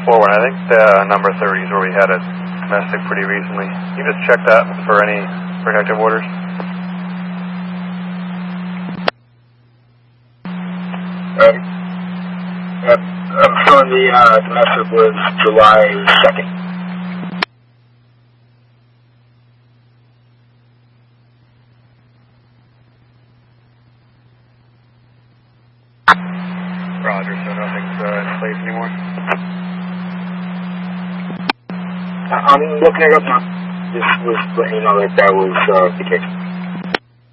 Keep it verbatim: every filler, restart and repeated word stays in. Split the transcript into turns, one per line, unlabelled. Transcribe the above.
forward. I think the number thirty is where we had a domestic pretty recently. Can you just check that for any protective orders?
Um, uh, I'm showing the uh, domestic was July second.
Roger, so nothing's uh, in place anymore?
I'm looking it up now. Just was letting you know that that was uh, the case.